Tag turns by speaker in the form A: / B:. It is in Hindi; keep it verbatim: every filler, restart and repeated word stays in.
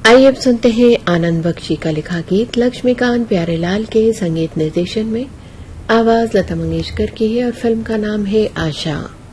A: आइए अब सुनते हैं आनंद बख्शी का लिखा गीत लक्ष्मीकांत प्यारेलाल के संगीत निर्देशन में। आवाज लता मंगेशकर की है और फिल्म का नाम है आशा।